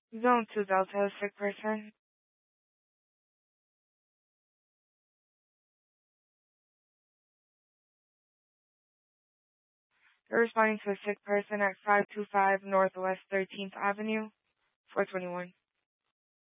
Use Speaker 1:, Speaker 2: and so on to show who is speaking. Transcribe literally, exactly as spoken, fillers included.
Speaker 1: Zone two Delta, a sick person. They're responding to a sick person at five two five Northwest thirteenth Avenue, four twenty-one.